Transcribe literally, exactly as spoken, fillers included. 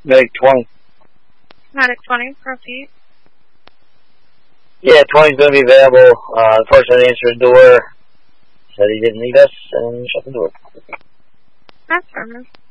Medic twenty. Medic twenty, proceed. Yeah, twenty's going to be available. Uh, unfortunately, answered the door. Said he didn't need us and shut the door. That's fair.